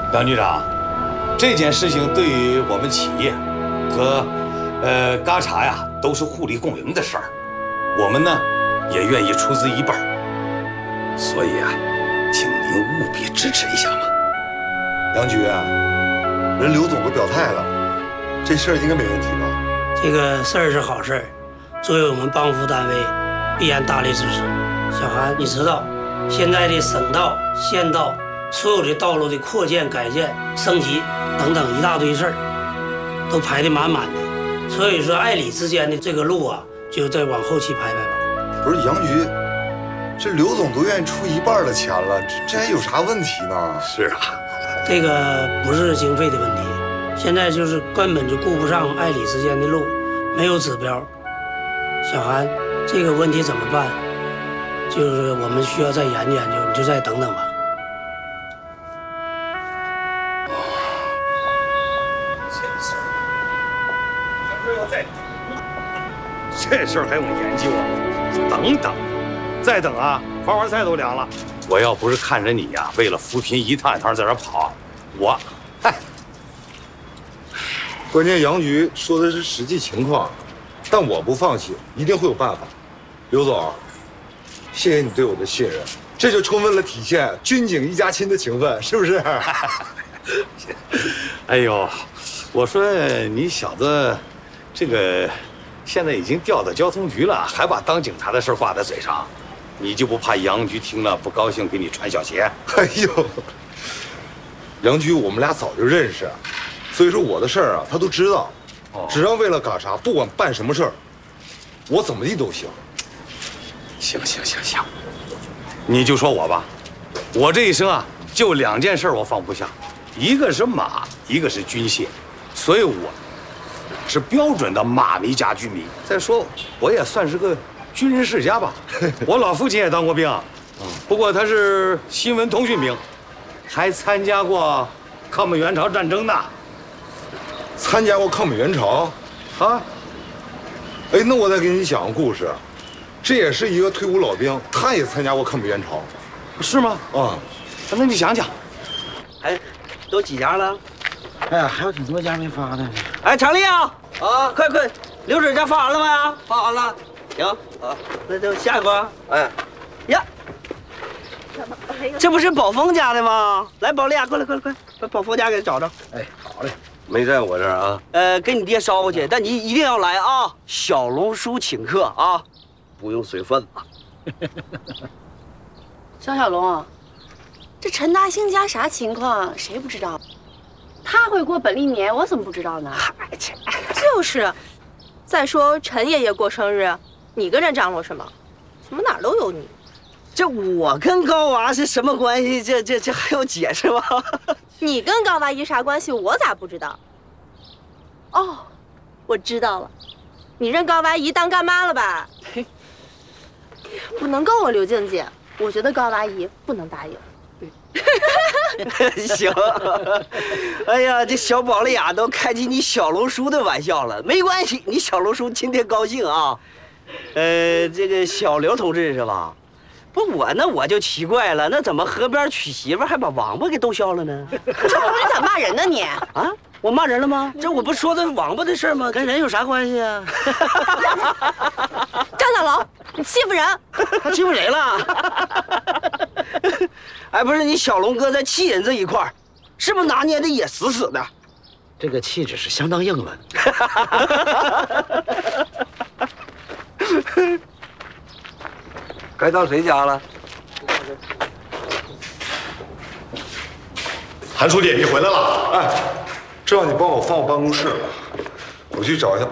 杨局长，这件事情对于我们企业和嘎查呀都是互利共赢的事儿，我们呢也愿意出资一半，所以啊，请您务必支持一下嘛。 杨局啊，人刘总都表态了，这事儿应该没问题吧？ 这个事儿是好事儿，作为我们帮扶单位，必然大力支持。小韩，你知道，现在的省道、县道，所有的道路的扩建、改建、升级等等一大堆事儿，都排得满满的。所以说，爱里之间的这个路啊，就再往后期排排吧。 不是杨局，这刘总都愿意出一半的钱了，这还有啥问题呢？ 是啊， 这个不是经费的问题，现在就是根本就顾不上爱里之间的路，没有指标。小韩，这个问题怎么办？就是我们需要再研究研究，你就再等等吧。 这事儿还用研究啊？等等，再等啊，花花菜都凉了。我要不是看着你呀，为了扶贫一趟一趟在这跑， 关键杨局说的是实际情况，但我不放弃，一定会有办法。刘总，谢谢你对我的信任，这就充分了体现军警一家亲的情分，是不是？ 哎呦，我说你小子，这个现在已经调到交通局了，还把当警察的事挂在嘴上，你就不怕杨局听了不高兴，给你穿小鞋？ 哎呦，杨局，我们俩早就认识，所以说我的事儿啊，他都知道。只要为了嘎啥，不管办什么事儿，我怎么地都行。 行，你就说我吧，我这一生啊，就2件事我放不下，一个是马，一个是军械，所以我是标准的马迷加军迷。再说我也算是个军人世家吧，我老父亲也当过兵，不过他是新闻通讯兵，还参加过抗美援朝战争呢。 参加过抗美援朝， 啊？ 哎，那我再给你讲个故事，这也是一个退伍老兵，他也参加过抗美援朝， 是吗？ 啊， 那你讲讲。 哎，都几家了？ 哎呀，还有挺多家没发呢。 哎，常丽啊，快，流水账发完了没？发完了。行啊，那就下一个。哎，呀，这不是宝峰家的吗？来，宝丽啊，过来，把宝峰家给找着。 哎，好嘞。 没在我这儿啊。给你爹捎过去，但你一定要来啊！小龙叔请客啊，不用随份子。 小龙，这陈大兴家啥情况？谁不知道？他会过本历年，我怎么不知道呢？ 就是，再说陈爷爷过生日，你跟着张罗什么？怎么哪儿都有你？ 这我跟高娃是什么关系？这还用解释吗？ 你跟高娃姨啥关系？我咋不知道？哦，我知道了，你认高娃姨当干妈了吧？不能够啊，刘静姐，我觉得高娃姨不能答应。 行，哎呀，这小宝丽雅都开起你小龙叔的玩笑了，没关系，你小龙叔今天高兴啊。这个小刘同志是吧？不，我就奇怪了，那怎么河边娶媳妇还把王八给逗笑了呢？ 这不是你咋骂人呢你？ 啊，我骂人了吗？这我不说的是王八的事吗？跟人有啥关系啊？ 张小龙，你欺负人！ 他欺负谁了？哎，不是你小龙哥在气人这一块儿，是不是拿捏的也死死的？ 这个气质是相当硬了。 该到谁家了？ 韩书记，你回来了。哎，这让你帮我放我办公室了，我去找一下。